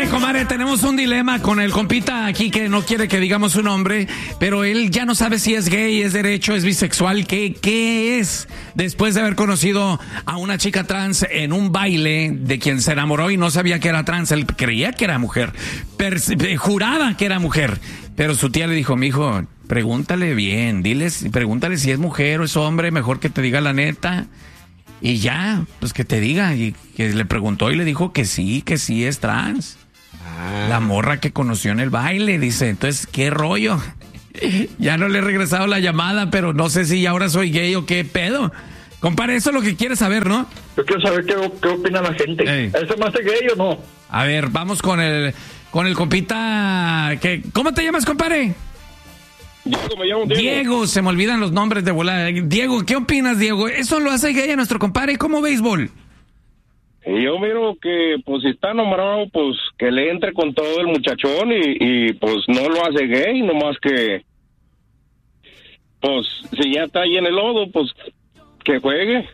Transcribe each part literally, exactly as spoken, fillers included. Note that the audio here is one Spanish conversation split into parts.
comadre, tenemos un dilema con el compita aquí que no quiere que digamos su nombre, pero él ya no sabe si es gay, es derecho, es bisexual, ¿qué, qué es? Después de haber conocido a una chica trans en un baile de quien se enamoró y no sabía que era trans, él creía que era mujer, Perci- juraba que era mujer, pero su tía le dijo, mijo, pregúntale bien, diles, pregúntale si es mujer o es hombre, mejor que te diga la neta. Y ya, pues que te diga, y que le preguntó y le dijo que sí, que sí es trans. Ah. La morra que conoció en el baile, dice, entonces, ¿qué rollo? Ya no le he regresado la llamada, pero no sé si ahora soy gay o qué pedo. Compare, eso es lo que quieres saber, ¿no? Yo quiero saber qué, qué opina la gente. Ey. ¿Eso me hace gay o no? A ver, vamos con el, con el compita, que, ¿cómo te llamas, compadre? Diego, me llamo Diego. Diego, se me olvidan los nombres de volada. Diego, ¿qué opinas, Diego? ¿Eso lo hace gay a nuestro compadre como béisbol? Yo miro que, pues, si está enamorado, pues, que le entre con todo el muchachón y, y pues, no lo hace gay, nomás que, pues, si ya está ahí en el lodo, pues, que juegue.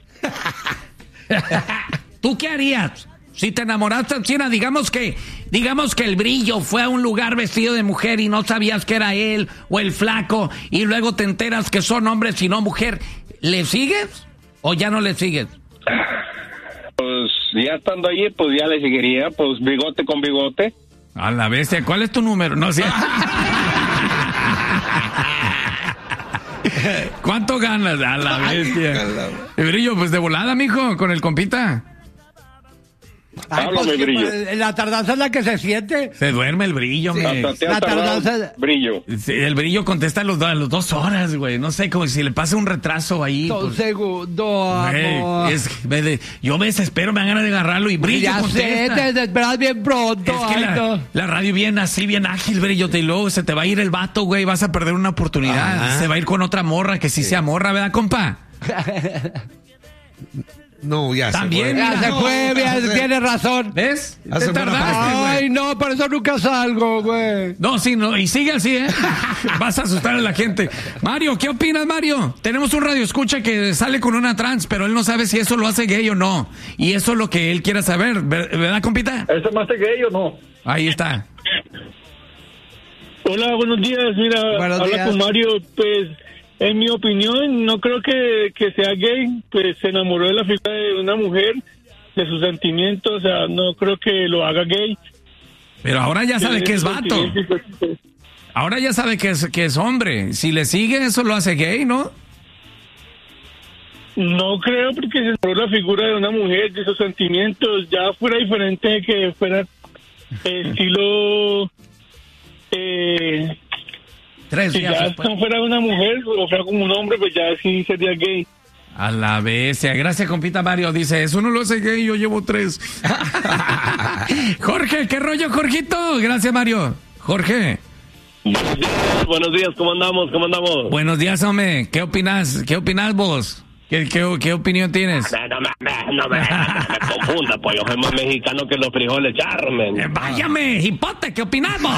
¿Tú qué harías? Si te enamoraste, China, digamos que, digamos que el Brillo fue a un lugar vestido de mujer y no sabías que era él o el Flaco y luego te enteras que son hombres y no mujer, ¿le sigues o ya no le sigues? Pues ya estando allí, pues ya le seguiría, pues bigote con bigote. A la bestia, ¿cuál es tu número? No sé. ¿Cuánto ganas? A la bestia. El Brillo, pues de volada, mijo, con el compita. Ay, pues, Brillo. La tardanza es la que se siente. Se duerme el Brillo, sí. me. La tardanza. Brillo. Sí, el Brillo contesta a los, a los dos horas, güey. No sé, como si le pasa un retraso ahí. Dos pues, segundos, amor. Es, me de, yo me desespero, me dan ganas de agarrarlo y Brillo ya contesta. sé, te desesperas bien pronto. Es que ay, la, no. la radio viene así, bien ágil, Brillo. Y luego se te va a ir el vato, güey. Vas a perder una oportunidad. Ajá. Se va a ir con otra morra que sí, sí. sea morra, ¿verdad, compa? No, ya También, se fue. Ya se fue, ya no, tienes razón. ¿Ves? Hace Te tardaste, güey. Ay, no, por eso nunca salgo, güey. No, sí, no, y sigue así, ¿eh? Vas a asustar a la gente. Mario, ¿qué opinas, Mario? Tenemos un radio escucha que sale con una trans, pero él no sabe si eso lo hace gay o no. Y eso es lo que él quiere saber, ¿verdad, compita? ¿Eso me hace gay o no? Ahí está. Hola, buenos días. Mira, buenos habla días. con Mario. Pues, en mi opinión, no creo que, que sea gay. Pues se enamoró de la figura de una mujer, de sus sentimientos. O sea, no creo que lo haga gay. Pero ahora ya sabe que es vato. Ahora ya sabe que es, que es hombre. Si le sigue, eso lo hace gay, ¿no? No creo, porque se enamoró de la figura de una mujer, de sus sentimientos. Ya fuera diferente que fuera estilo... Eh, Tres si días ya después. no fuera una mujer o fuera como un hombre, pues ya sí sería gay. A la bestia. Gracias, compita Mario. Dice, eso no lo hace gay, yo llevo tres. Jorge, ¿qué rollo, Jorgito? Gracias, Mario. Jorge. Buenos días, buenos días, ¿cómo andamos? ¿Cómo andamos? Buenos días, hombre. ¿Qué opinas? ¿Qué opinas vos? ¿Qué, qué, qué opinión tienes? No, no, me, no me, no me confunda, pues yo soy más mexicano que los frijoles charmen. Eh, váyame, hipote, ¿qué opinas vos?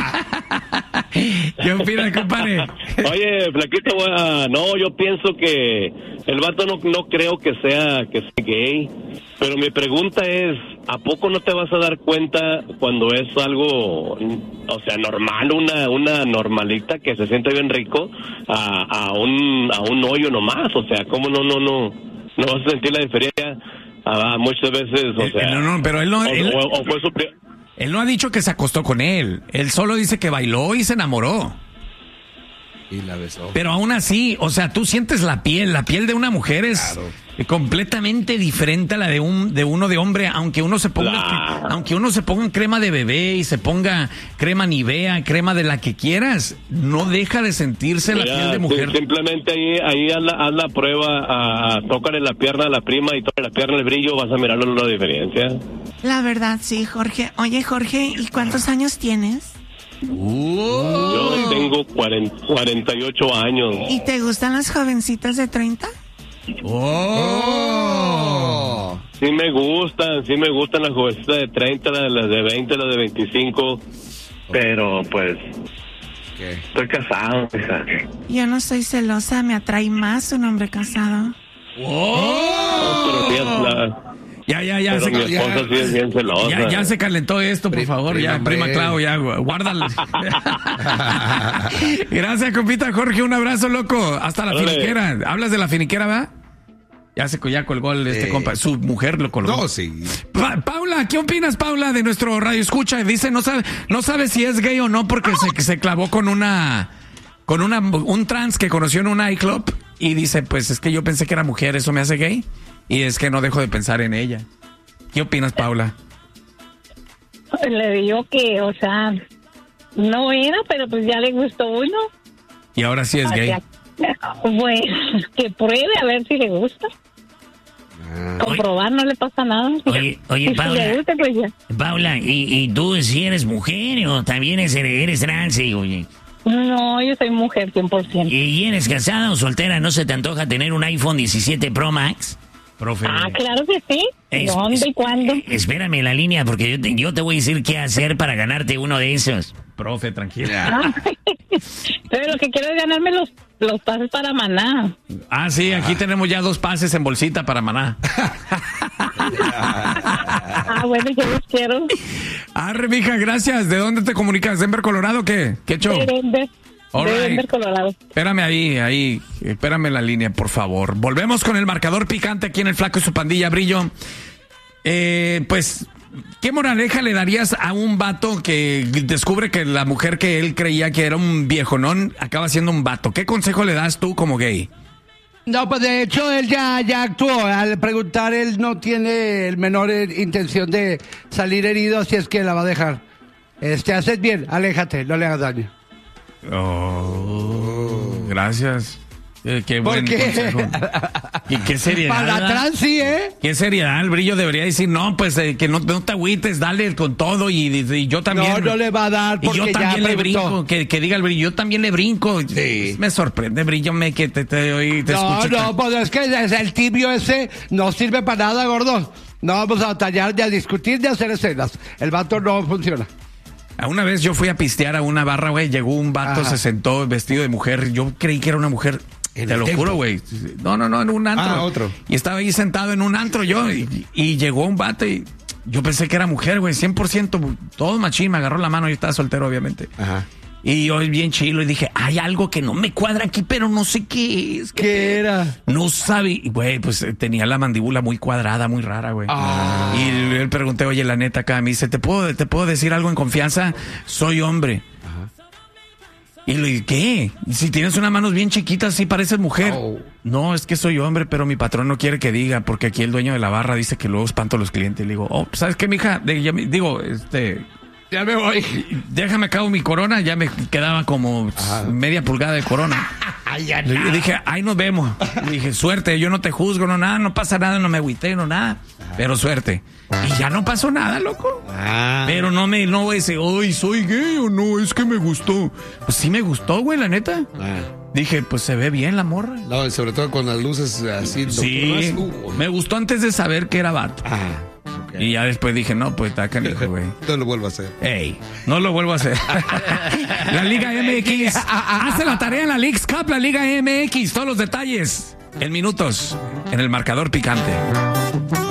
¿Qué opinas, compadre? Oye, flaquito, uh, no, yo pienso que el vato no, no creo que sea que sea gay, pero mi pregunta es, ¿a poco no te vas a dar cuenta cuando es algo, o sea, normal, una una normalita que se siente bien rico, a, a un a un hoyo nomás? O sea, ¿cómo no, no, no, no vas a sentir la diferencia? Ah, muchas veces, o sea... No, no, pero él no... O, Él, o, o fue su... él no ha dicho que se acostó con él. Él solo dice que bailó y se enamoró. Y la besó. Pero aún así, o sea, tú sientes la piel. La piel de una mujer es claro. completamente diferente a la de un de uno de hombre, aunque uno se ponga Claro. aunque uno se ponga crema de bebé y se ponga crema Nivea, crema de la que quieras, no deja de sentirse la Mira, piel de mujer. sí, simplemente ahí, ahí haz, la, haz la prueba, a, a, tócale la pierna a la prima y tócale la pierna al Brillo, vas a mirar la diferencia. La verdad, sí, Jorge. Oye, Jorge, ¿y cuántos años tienes? Uh, Yo tengo cuarenta, cuarenta y ocho años. ¿Y te gustan las jovencitas de treinta? oh. Sí me gustan, sí me gustan las jovencitas de treinta, las, las de veinte, las de veinticinco, pero pues ¿Qué? estoy casado, hija. Yo no soy celosa, me atrae más un hombre casado. Oh. Pero sí, la- Ya, ya, ya. Pero Se, mi esposa ya, sí es bien celosa. ya, ya se calentó esto, por Pri- favor. prima, Ya, prima hombre. Clau, ya, guárdala. Gracias, compita Jorge. Un abrazo, loco. Hasta la Órale. finiquera. ¿Hablas de la finiquera, va? Ya se ya colgó el, este Eh. compa. Su mujer lo colgó. No, sí. Pa- Paula, ¿qué opinas, Paula, de nuestro radio escucha? Dice, no sabe, no sabe si es gay o no porque se, se clavó con una, con una, un trans que conoció en un nightclub y dice, pues es que yo pensé que era mujer, ¿eso me hace gay? Y es que no dejo de pensar en ella. ¿Qué opinas, Paula? Le digo que, o sea, no era, pero pues ya le gustó uno. Y ahora sí es O gay. sea, pues que pruebe a ver si le gusta. Comprobar, no le pasa nada. Oye, oye, Y si Paula. le gusta, pues ya. Paula, ¿y, y tú si eres mujer o también eres, eres trans? Y, oye, No, yo soy mujer cien por ciento. ¿y eres casada o soltera? ¿No se te antoja tener un iPhone diecisiete Pro Max? Profe. Ah, claro que sí. Es- ¿Dónde es- y cuándo? eh, Espérame en la línea porque yo te, yo te voy a decir qué hacer para ganarte uno de esos. Profe, tranquila. Pero lo que quiero es ganarme los, los pases para Maná. Ah, sí, aquí tenemos ya dos pases en bolsita para Maná. Ah, bueno, yo los quiero. Arre, mija, gracias. ¿De dónde te comunicas? ¿Denver, Colorado o qué? ¿Qué show? De Denver, All de right. Denver, Colorado. Espérame ahí, ahí. Espérame en la línea, por favor. Volvemos con el marcador picante aquí en el Flaco y su pandilla, Brillo. Eh, pues, ¿qué moraleja le darías a un vato que descubre que la mujer que él creía que era un viejonón acaba siendo un vato? ¿Qué consejo le das tú como gay? No, pues de hecho él ya, ya actuó. Al preguntar, él no tiene el menor eh, intención de salir herido, así es que la va a dejar. Este, haces bien, aléjate, no le hagas daño. Oh, gracias. Eh, qué buen ¿Por qué? consejo. ¿Y qué seriedad? Para ¿verdad? atrás sí, ¿eh? ¿Qué seriedad? El Brillo debería decir, no, pues eh, que no, no te agüites, dale con todo y, y yo también. No, no le va a dar Y porque yo ya también le preguntó. brinco, que, que diga el Brillo, yo también le brinco. Sí. Me sorprende, Brillo, me que te, te, oí, te No, escucho. no, pues es que es el tibio ese no sirve para nada, gordo. No vamos a batallar ni a discutir ni a hacer escenas. El vato no funciona. Una vez yo fui a pistear a una barra, güey, llegó un vato, Ajá. se sentó vestido de mujer, yo creí que era una mujer. ¿En Te el lo templo? juro, güey. No, no, no, en un antro. Ah, otro. Y estaba ahí sentado en un antro yo y, y llegó un vato y yo pensé que era mujer, güey, cien por ciento. Todo machín, me agarró la mano, yo estaba soltero, obviamente. Ajá. Y yo bien chilo y dije, hay algo que no me cuadra aquí, pero no sé qué es. ¿Qué era? No sabe, y, güey, pues eh, tenía la mandíbula muy cuadrada, muy rara, güey. Ah. Y le pregunté, oye, la neta acá, me dice, ¿te puedo, te puedo decir algo en confianza? Soy hombre. Y le dije, ¿qué? Si tienes unas manos bien chiquitas, sí pareces mujer. Oh. No, es que soy hombre, pero mi patrón no quiere que diga, porque aquí el dueño de la barra dice que luego espanto a los clientes. Y le digo, oh, ¿sabes qué, mija? De- ya me- digo, este... Ya me voy. Déjame acabo mi corona, ya me quedaba como media pulgada de corona. Le dije, ahí nos vemos. Le dije, suerte, yo no te juzgo, no nada, no pasa nada, no me agüité, no nada. Pero suerte. Y ya no pasó nada, loco. Ah. Pero no me, no voy a decir, ay, soy gay o no, es que me gustó. Pues sí me gustó, güey, la neta. Ah. Dije, pues se ve bien la morra. No, sobre todo con las luces así. Sí, nocturnas. Uh, me gustó antes de saber que era vato. Ah. ok. Y ya después dije, no, pues está canijo, güey. No lo vuelvo a hacer. Ey, no lo vuelvo a hacer. La Liga M X. Hace la tarea en la Leagues Cup, la Liga M X. Todos los detalles en minutos en el marcador picante.